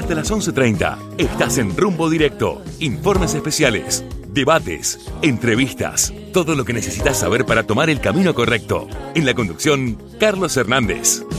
hasta las 11:30. Estás en Rumbo Directo. Informes especiales, debates, entrevistas, todo lo que necesitas saber para tomar el camino correcto. En la conducción, Carlos Hernández.